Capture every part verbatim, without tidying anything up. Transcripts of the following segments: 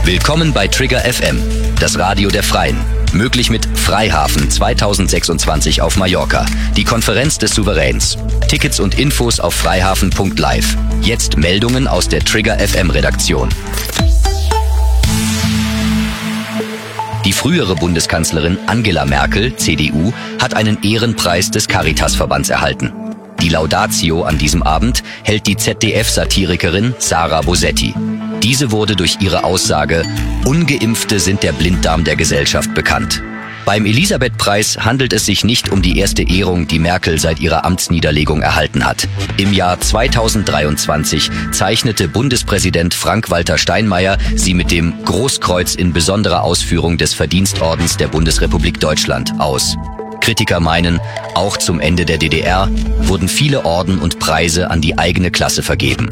Willkommen bei Trigger F M, das Radio der Freien. Möglich mit Freihafen zweitausendsechsundzwanzig auf Mallorca, die Konferenz des Souveräns. Tickets und Infos auf freihafen punkt live. Jetzt Meldungen aus der Trigger F M Redaktion. Die frühere Bundeskanzlerin Angela Merkel, C D U, hat einen Ehrenpreis des Caritasverbands erhalten. Die Laudatio an diesem Abend hält die Z D F-Satirikerin Sarah Bosetti. Diese wurde durch ihre Aussage, Ungeimpfte sind der Blinddarm der Gesellschaft, bekannt. Beim Elisabeth-Preis handelt es sich nicht um die erste Ehrung, die Merkel seit ihrer Amtsniederlegung erhalten hat. Im Jahr zweitausenddreiundzwanzig zeichnete Bundespräsident Frank-Walter Steinmeier sie mit dem Großkreuz in besonderer Ausführung des Verdienstordens der Bundesrepublik Deutschland aus. Kritiker meinen, auch zum Ende der D D R wurden viele Orden und Preise an die eigene Klasse vergeben.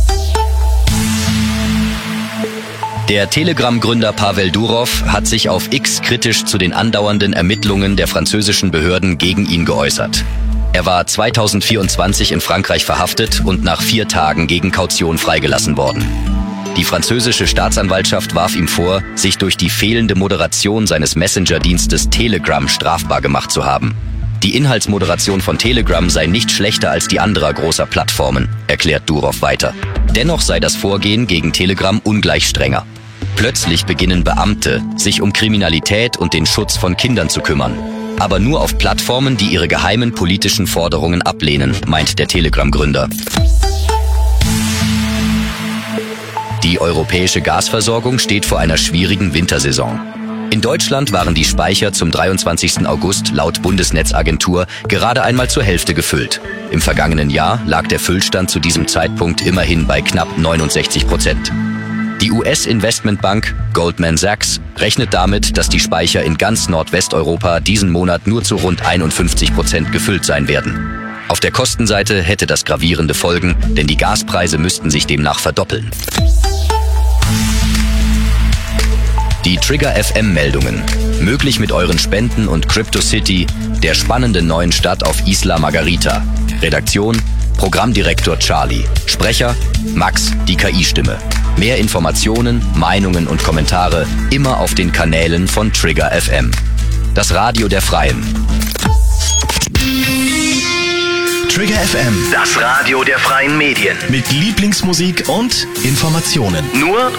Der Telegram-Gründer Pavel Durov hat sich auf X kritisch zu den andauernden Ermittlungen der französischen Behörden gegen ihn geäußert. Er war zweitausendvierundzwanzig in Frankreich verhaftet und nach vier Tagen gegen Kaution freigelassen worden. Die französische Staatsanwaltschaft warf ihm vor, sich durch die fehlende Moderation seines Messenger-Dienstes Telegram strafbar gemacht zu haben. Die Inhaltsmoderation von Telegram sei nicht schlechter als die anderer großer Plattformen, erklärt Durov weiter. Dennoch sei das Vorgehen gegen Telegram ungleich strenger. Plötzlich beginnen Beamte, sich um Kriminalität und den Schutz von Kindern zu kümmern. Aber nur auf Plattformen, die ihre geheimen politischen Forderungen ablehnen, meint der Telegram-Gründer. Die europäische Gasversorgung steht vor einer schwierigen Wintersaison. In Deutschland waren die Speicher zum dreiundzwanzigsten August laut Bundesnetzagentur gerade einmal zur Hälfte gefüllt. Im vergangenen Jahr lag der Füllstand zu diesem Zeitpunkt immerhin bei knapp neunundsechzig Prozent. Die U S-Investmentbank Goldman Sachs rechnet damit, dass die Speicher in ganz Nordwesteuropa diesen Monat nur zu rund einundfünfzig Prozent gefüllt sein werden. Auf der Kostenseite hätte das gravierende Folgen, denn die Gaspreise müssten sich demnach verdoppeln. Die Trigger F M-Meldungen. Möglich mit euren Spenden und CryptoCity, der spannenden neuen Stadt auf Isla Margarita. Redaktion: Programmdirektor Charlie. Sprecher: Max, die K I-Stimme. Mehr Informationen, Meinungen und Kommentare immer auf den Kanälen von Trigger F M. Das Radio der Freien. Trigger F M, das Radio der freien Medien. mit Lieblingsmusik und Informationen. Nur